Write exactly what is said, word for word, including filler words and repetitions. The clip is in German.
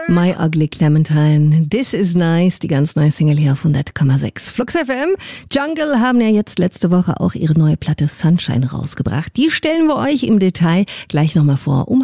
My Ugly Clementine, This is Nice, die ganz neue Single hier auf hundert Komma sechs. Flux F M, Jungle haben ja jetzt letzte Woche auch ihre neue Platte Sunshine rausgebracht. Die stellen wir euch im Detail gleich nochmal vor. Um